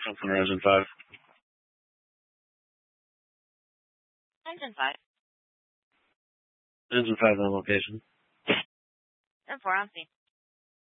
Something Engine 5. Engine 5. Engine 5 on location. 10-4 on scene.